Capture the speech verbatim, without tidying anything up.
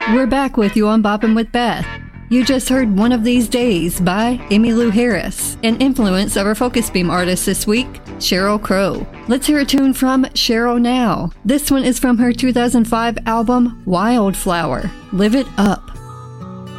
We're back with you on Boppin' with Beth. You just heard One of These Days by Emmylou Harris, an influence of our Focus Beam artist this week, Sheryl Crow. Let's hear a tune from Sheryl now. This one is from her two thousand five album, Wildflower. Live It Up.